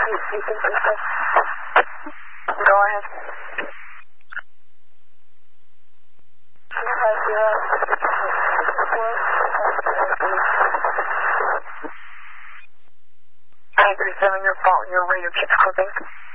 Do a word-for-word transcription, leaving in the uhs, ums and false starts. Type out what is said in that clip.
Go ahead. nine three seven, your fault, your radio keeps clipping.